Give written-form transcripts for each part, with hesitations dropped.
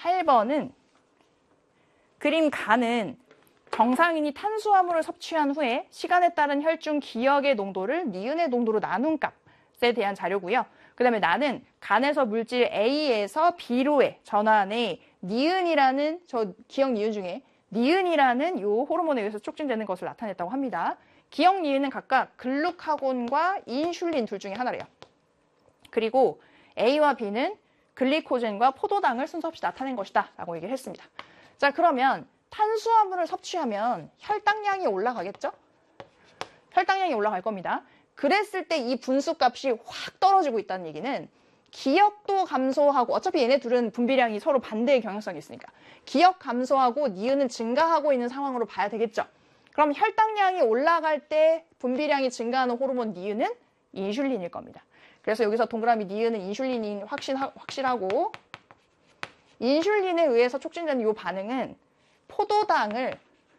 8번은 그림 가는 정상인이 탄수화물을 섭취한 후에 시간에 따른 혈중 기억의 농도를 니은의 농도로 나눈 값에 대한 자료고요. 그 다음에 나는 간에서 물질 A에서 B로의 전환에 니은이라는 저 기억 니은 중에 니은이라는 요 호르몬에 의해서 촉진되는 것을 나타냈다고 합니다. 기억 니은은 각각 글루카곤과 인슐린 둘 중에 하나래요. 그리고 A와 B는 글리코젠과 포도당을 순서 없이 나타낸 것이다 라고 얘기를 했습니다. 자, 그러면 탄수화물을 섭취하면 혈당량이 올라가겠죠? 혈당량이 올라갈 겁니다. 그랬을 때 이 분수값이 확 떨어지고 있다는 얘기는 기억도 감소하고, 어차피 얘네 둘은 분비량이 서로 반대의 경향성이 있으니까 기억 감소하고 니은은 증가하고 있는 상황으로 봐야 되겠죠. 그럼 혈당량이 올라갈 때 분비량이 증가하는 호르몬 니은은 인슐린일 겁니다. 그래서 여기서 동그라미 니은은 인슐린이 확실하고, 인슐린에 의해서 촉진되는 이 반응은 포도당을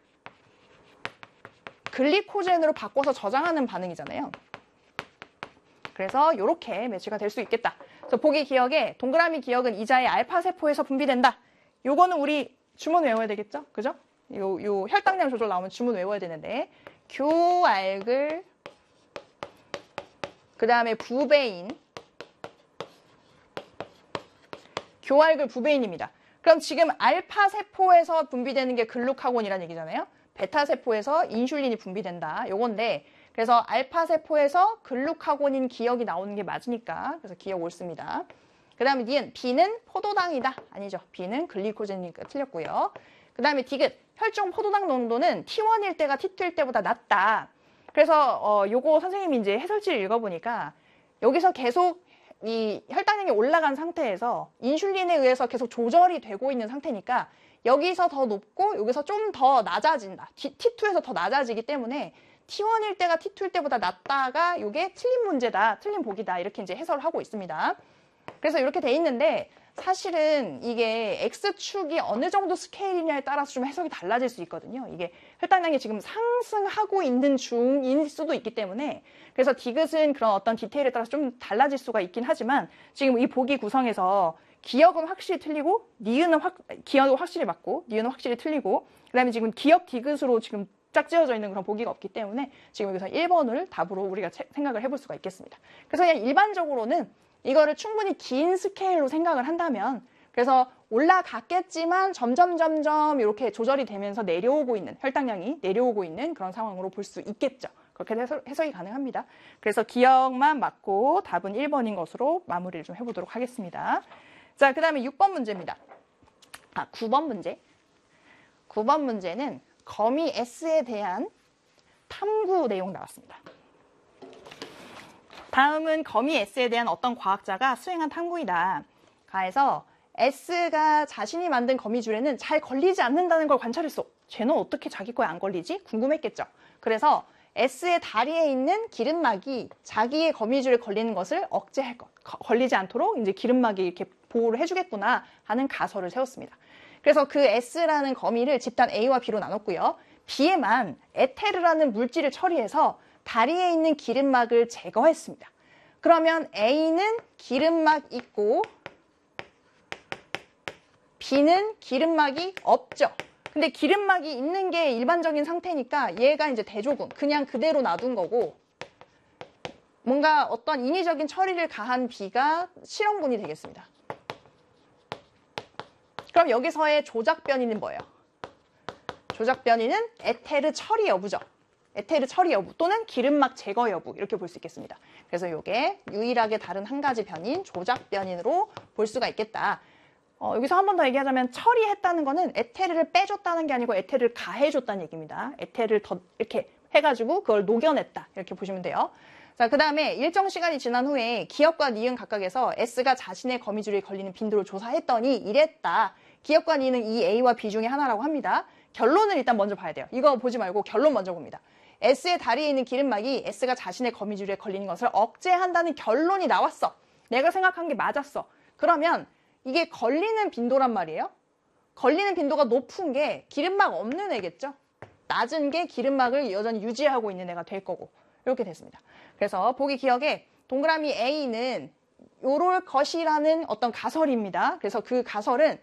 글리코젠으로 바꿔서 저장하는 반응이잖아요. 그래서 이렇게 매치가 될 수 있겠다. 그래서 보기 기억에 동그라미 기억은 이자의 알파세포에서 분비된다. 요거는 우리 주문 외워야 되겠죠? 그죠? 요 혈당량 조절 나오면 주문 외워야 되는데, 교알글, 그 다음에 부베인, 교알글 부베인입니다. 그럼 지금 알파세포에서 분비되는 게 글루카곤이라는 얘기잖아요. 베타세포에서 인슐린이 분비된다. 요건데, 그래서 알파세포에서 글루카곤인 기억이 나오는 게 맞으니까, 그래서 기억 옳습니다. 그 다음에 니은, B는 포도당이다. 아니죠. B는 글리코젠이니까 틀렸고요. 그 다음에 디귿, 혈중 포도당 농도는 T1일 때가 T2일 때보다 낮다. 그래서 요거 선생님이 이제 해설지를 읽어보니까 여기서 계속 이 혈당량이 올라간 상태에서 인슐린에 의해서 계속 조절이 되고 있는 상태니까 여기서 더 높고 여기서 좀 더 낮아진다. T2에서 더 낮아지기 때문에 T1일 때가 T2일 때보다 낮다가 이게 틀린 문제다, 틀린 보기다, 이렇게 이제 해설을 하고 있습니다. 그래서 이렇게 돼 있는데 사실은 이게 X축이 어느 정도 스케일이냐에 따라서 좀 해석이 달라질 수 있거든요. 이게 혈당량이 지금 상승하고 있는 중일 수도 있기 때문에, 그래서 디귿은 그런 어떤 디테일에 따라서 좀 달라질 수가 있긴 하지만 지금 이 보기 구성에서 기억은 확실히 틀리고 기억은 확실히 맞고 니은은 확실히 틀리고, 그 다음에 지금 기억 디귿으로 지금 짝지어져 있는 그런 보기가 없기 때문에 지금 여기서 1번을 답으로 우리가 생각을 해볼 수가 있겠습니다. 그래서 그냥 일반적으로는 이거를 충분히 긴 스케일로 생각을 한다면, 그래서 올라갔겠지만 점점 이렇게 조절이 되면서 내려오고 있는, 혈당량이 내려오고 있는 그런 상황으로 볼 수 있겠죠. 그렇게 해석이 가능합니다. 그래서 기억만 맞고 답은 1번인 것으로 마무리를 좀 해보도록 하겠습니다. 자, 그 다음에 6번 문제입니다. 9번 문제. 9번 문제는 거미 S에 대한 탐구 내용 나왔습니다. 다음은 거미 S에 대한 어떤 과학자가 수행한 탐구이다. 가에서 S가 자신이 만든 거미줄에는 잘 걸리지 않는다는 걸 관찰했어. 쟤는 어떻게 자기 거에 안 걸리지? 궁금했겠죠. 그래서 S의 다리에 있는 기름막이 자기의 거미줄에 걸리는 것을 억제할 것, 걸리지 않도록 이제 기름막이 이렇게 보호를 해주겠구나 하는 가설을 세웠습니다. 그래서 그 S라는 거미를 집단 A와 B로 나눴고요. B에만 에테르라는 물질을 처리해서 다리에 있는 기름막을 제거했습니다. 그러면 A는 기름막 있고 B는 기름막이 없죠. 근데 기름막이 있는 게 일반적인 상태니까 얘가 이제 대조군, 그냥 그대로 놔둔 거고, 뭔가 어떤 인위적인 처리를 가한 B가 실험군이 되겠습니다. 그럼 여기서의 조작 변이는 뭐예요? 조작 변이는 에테르 처리 여부죠. 에테르 처리 여부 또는 기름막 제거 여부, 이렇게 볼 수 있겠습니다. 그래서 이게 유일하게 다른 한 가지 변인 조작 변인으로 볼 수가 있겠다. 여기서 한 번 더 얘기하자면 처리했다는 거는 에테르를 빼줬다는 게 아니고 에테르를 가해줬다는 얘기입니다. 에테르를 더 이렇게 해가지고 그걸 녹여냈다, 이렇게 보시면 돼요. 자, 그 다음에 일정 시간이 지난 후에 기억과 니은 각각에서 S가 자신의 거미줄에 걸리는 빈도를 조사했더니 이랬다. 기억과 니은 이 A와 B 중에 하나라고 합니다. 결론을 일단 먼저 봐야 돼요. 이거 보지 말고 결론 먼저 봅니다. S의 다리에 있는 기름막이 S가 자신의 거미줄에 걸리는 것을 억제한다는 결론이 나왔어. 내가 생각한 게 맞았어. 그러면 이게 걸리는 빈도란 말이에요. 걸리는 빈도가 높은 게 기름막 없는 애겠죠. 낮은 게 기름막을 여전히 유지하고 있는 애가 될 거고, 이렇게 됐습니다. 그래서 보기 기억에 동그라미 A는 요럴 것이라는 어떤 가설입니다. 그래서 그 가설은